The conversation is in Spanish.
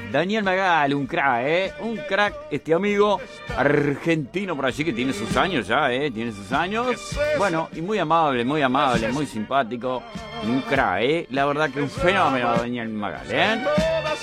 Daniel Magal, un crack, un crack, este amigo argentino por allí que tiene sus años ya, tiene sus años. Bueno, y muy amable, muy simpático, un crack, la verdad que un fenómeno Daniel Magal,